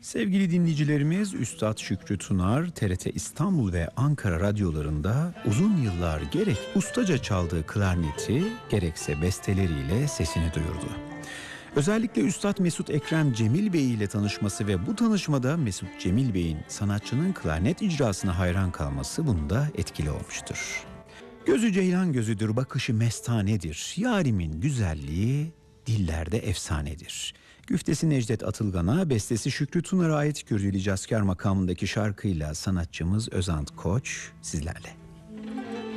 Sevgili dinleyicilerimiz, Üstad Şükrü Tunar, TRT İstanbul ve Ankara radyolarında uzun yıllar gerek ustaca çaldığı klarneti, gerekse besteleriyle sesini duyurdu. Özellikle Üstad Mesut Ekrem Cemil Bey ile tanışması ve bu tanışmada Mesut Cemil Bey'in sanatçının klarnet icrasına hayran kalması bunda etkili olmuştur. Gözü ceylan gözüdür, bakışı mestanedir, yarimin güzelliği dillerde efsanedir. Güftesi Necdet Atılgan'a, bestesi Şükrü Tunar'a ait Kürdili Cazkar makamındaki şarkıyla sanatçımız Özant Koç sizlerle.